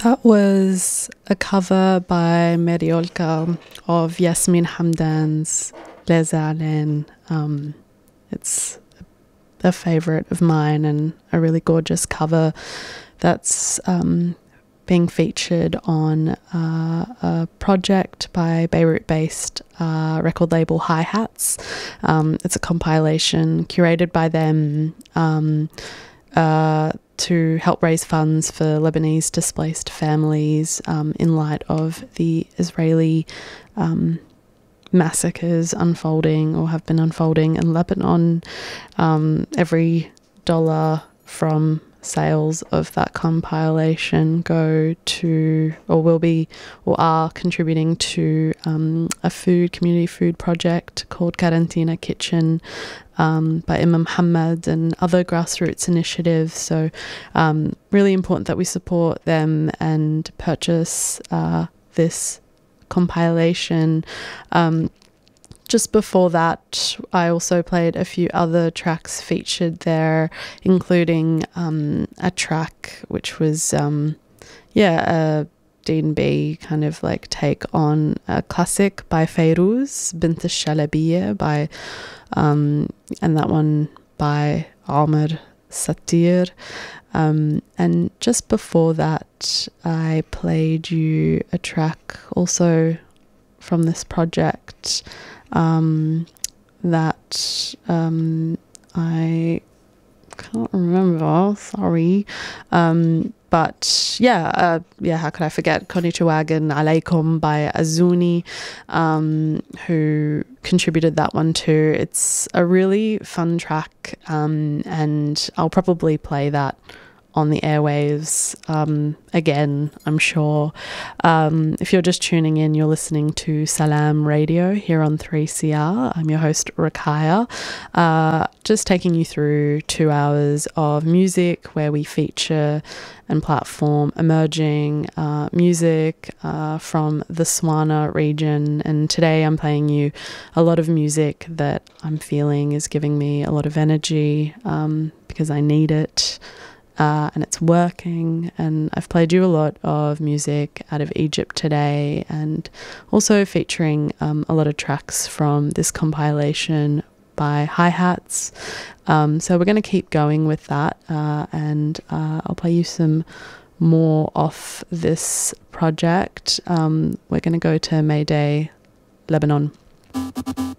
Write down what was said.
That was a cover by Meriolka of Yasmin Hamdan's Les Alen. It's a favourite of mine and a really gorgeous cover that's being featured on a project by Beirut-based record label Hi Hats. It's a compilation curated by them to help raise funds for Lebanese displaced families in light of the Israeli massacres unfolding or have been unfolding in Lebanon. Every dollar from sales of that compilation go to or will be or are contributing to a community food project called Karantina Kitchen by Imam Muhammad and other grassroots initiatives. So really important that we support them and purchase this compilation. Just before that, I also played a few other tracks featured there, including a track which was, a D&B kind of like take on a classic by Fayrouz, Bint al-Shalabiya, by, and that one by Amr Satir. And just before that, I played you a track also from this project that I can't remember, sorry. But how could I forget? Konnichiwa Alaikum by Azuni, who contributed that one too. It's a really fun track, and I'll probably play that on the airwaves again, I'm sure. If you're just tuning in, you're listening to Salam Radio here on 3CR. I'm your host, Rakaya, just taking you through 2 hours of music where we feature and platform emerging music from the Swana region. And today I'm playing you a lot of music that I'm feeling is giving me a lot of energy because I need it. And it's working, and I've played you a lot of music out of Egypt today, and also featuring a lot of tracks from this compilation by Hi Hats. So we're going to keep going with that, and I'll play you some more off this project. We're going to go to Mayday, Lebanon.